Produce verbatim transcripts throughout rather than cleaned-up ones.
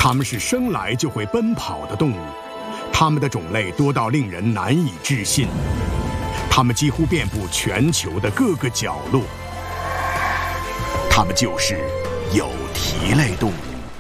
它们是生来就会奔跑的动物，它们的种类多到令人难以置信，它们几乎遍布全球的各个角落。它们就是有蹄类动物。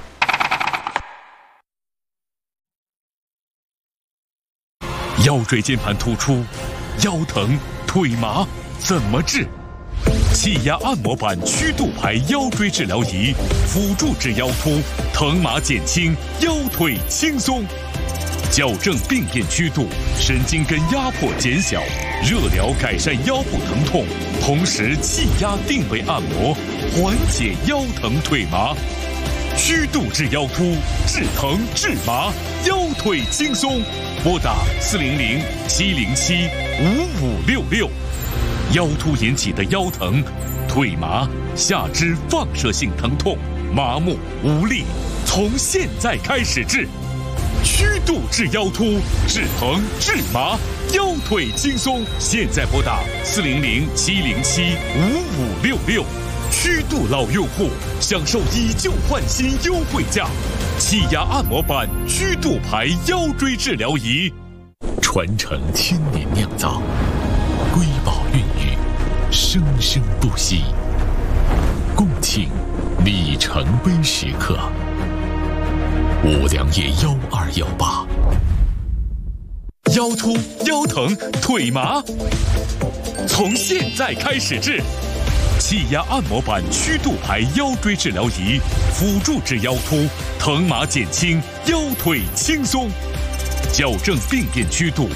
腰椎间盘突出、腰疼、腿麻怎么治？气压按摩板曲度牌腰椎治疗仪，辅助治腰突，疼麻减轻，腰腿轻松，矫正病变曲度，神经根压迫减小，热疗改善腰部疼痛，同时气压定位按摩，缓解腰疼腿麻。曲度治腰突，治疼治麻，腰腿轻松。拨打四零零七零七五五六六。腰突引起的腰疼、腿麻、下肢放射性疼痛、麻木无力，从现在开始治。曲度治腰突，治疼治麻，腰腿轻松。现在拨打四零零七零七五五六六。曲度老用户享受以旧换新优惠价，气压按摩板曲度牌腰椎治疗仪，传承千年酿造，瑰宝孕育，生生不息，共庆里程碑时刻。五粮液幺二幺八，腰突、腰疼、腿麻，从现在开始治。气压按摩板曲度牌腰椎治疗仪，辅助治腰突，疼麻减轻，腰腿轻松，矫正病变曲度，